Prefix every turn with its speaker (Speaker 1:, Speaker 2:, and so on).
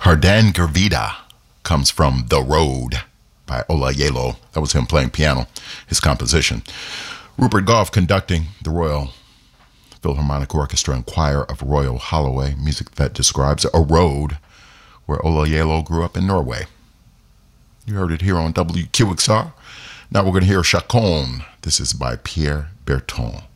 Speaker 1: Hardan Gurvita comes from The Road by Olayelo. That was him playing piano, his composition. Rupert Goff conducting the Royal Philharmonic Orchestra and Choir of Royal Holloway, music that describes a road where Olayelo grew up in Norway. You heard it here on WQXR. Now we're going to hear Chacon. This is by Pierre Berton.